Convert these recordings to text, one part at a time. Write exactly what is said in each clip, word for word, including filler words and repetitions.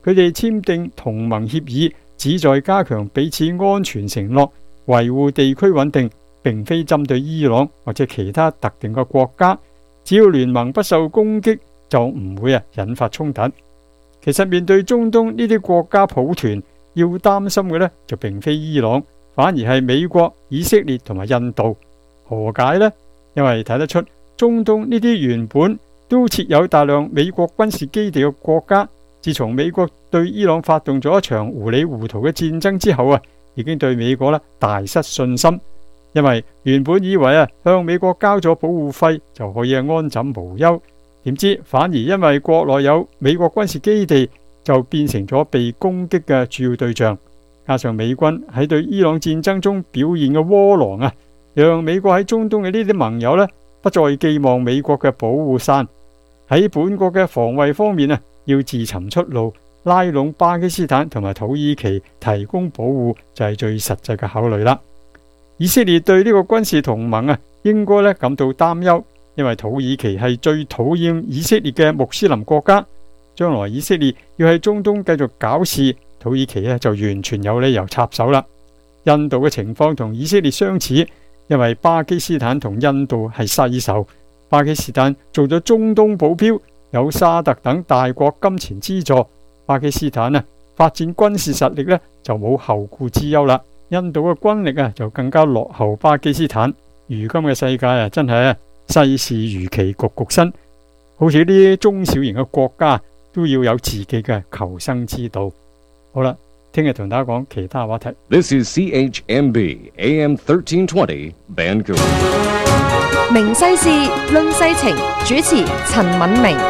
佢哋簽訂同盟協議，旨在加強彼此安全承諾，維護地區穩定，並非針對伊朗或者其他特定嘅國家。只要聯盟不受攻擊，就唔會啊引發衝突。其實面對中東呢啲國家抱團，要擔心嘅呢就並非伊朗，反而係美國、以色列同埋印度。何解呢？因為睇得出中東呢啲原本都設有大量美國軍事基地嘅國家，自從美國對伊朗發動咗一場糊裡糊塗嘅戰爭之後啊，已經對美國咧大失信心。因為原本以為啊向美國交咗保護費就可以安枕無憂，點知反而因為國內有美國軍事基地，就變成咗被攻擊嘅主要對象。加上美軍喺對伊朗戰爭中表現嘅窩囊啊，讓美國喺中東嘅呢啲盟友呢不再寄望美國嘅保護傘。喺本國嘅防衛方面啊，要自尋出路，拉攏巴基斯坦同埋土耳其提供保護就係最實際嘅考慮啦。以色列對呢個軍事同盟啊，應該咧感到擔憂，因為土耳其係最討厭以色列嘅穆斯林國家。將來以色列要喺中東繼續搞事，土耳其咧就完全有理由插手啦。印度嘅情況同以色列相似，因為巴基斯坦同印度係世仇。巴基斯坦做咗中東保鏢，有沙特等大國金錢資助，巴基斯坦啊發展軍事實力咧就冇後顧之憂啦。印度嘅軍力啊就更加落後巴基斯坦。如今嘅世界啊真係世事如棋，局局新，好似呢啲中小型嘅國家都要有自己嘅求生之道。好啦，聽日同大家講其他話題。 This is C H M B A M thirteen twenty Vancouver。 明世事論世情，主持陳敏明。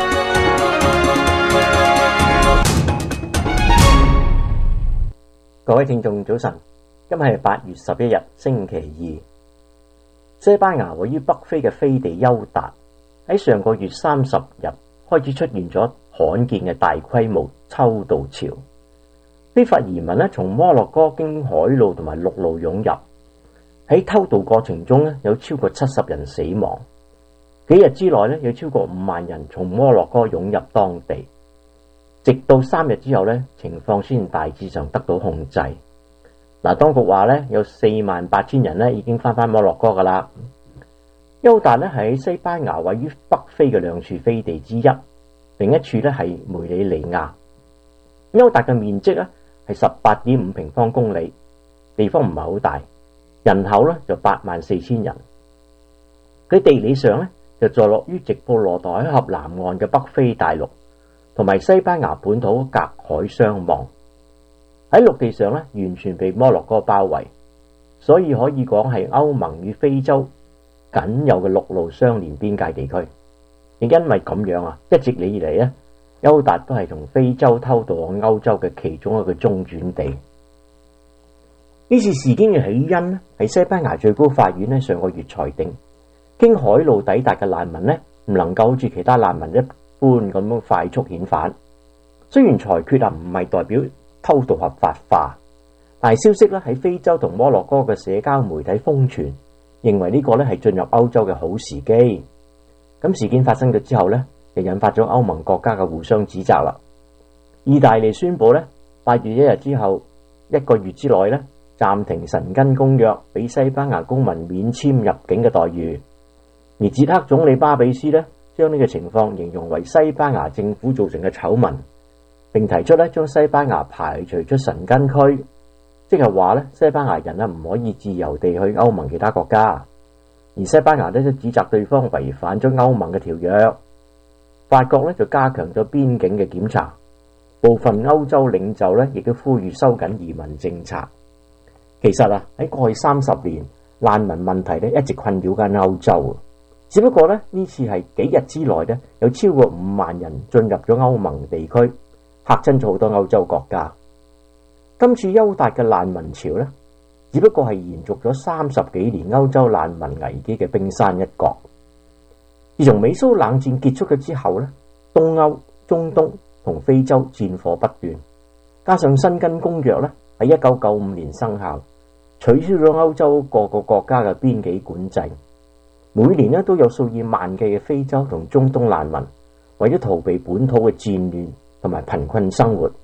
各位聽眾早晨，今日係八月十一日星期二。西班牙位於北非嘅飛地丘達喺上個月三十日開始出現咗罕見嘅大規模偷渡潮，非法移民咧從摩洛哥經海路同埋陸路湧入，喺偷渡過程中咧有超過七十人死亡，幾日之內咧有超過五萬人從摩洛哥湧入當地，直到三日之後咧情況先大致上得到控制。嗱，當局話咧有四萬八千人咧已經翻返摩洛哥噶啦。丘達咧係喺西班牙位於北非嘅兩處飛地之一，另一處咧係梅里尼亞。丘達嘅面積咧係十八點五平方公里，地方唔係好大，人口咧就八萬四千人。佢地理上咧就坐落於直布羅陀海峽南岸嘅北非大陸，同埋西班牙本土隔海相望。喺陸地上咧完全被摩洛哥包圍，所以可以講係歐盟與非洲僅有嘅陸路相連邊界地區。亦因為咁樣啊，一直以嚟咧，丘達都係從非洲偷渡往歐洲嘅其中一個中轉地。呢次事件嘅起因咧，係西班牙最高法院咧上個月裁定，經海路抵達嘅難民咧唔能夠好似其他難民一般咁樣快速遣返。雖然裁決啊唔係代表偷渡合法化，但係消息咧喺非洲同摩洛哥嘅社交媒體瘋傳，認為呢個咧係進入歐洲嘅好時機。咁事件發生咗之後咧，就引發咗歐盟國家嘅互相指責啦。意大利宣布咧，八月一日之後一個月之內咧，暫停申根公約俾西班牙公民免簽入境嘅待遇。而捷克總理巴比斯咧，將呢個情況形容為西班牙政府造成嘅醜聞，並提出咧將西班牙排除出申根區，即係話咧西班牙人咧唔可以自由地去歐盟其他國家。而西班牙咧就指責對方違反咗歐盟嘅條約。法國咧就加強咗邊境嘅檢查，部分歐洲領袖咧亦都呼籲收緊移民政策。其實啊喺過去三十年，難民問題咧一直困擾緊歐洲，只不過咧呢次係幾日之內咧有超過五萬人進入咗歐盟地區，嚇親咗好多歐洲國家。今次丘達嘅難民潮咧，只不過係延續咗三十幾年歐洲難民危機嘅冰山一角。自從美蘇冷戰結束咗之後咧，東歐、中東同非洲戰火不斷，加上申根公約咧喺一九九五年生效，取消咗歐洲各個國家嘅邊境管制。每年咧都有數以萬計嘅非洲同中東難民為咗逃避本土嘅戰亂同埋貧困生活，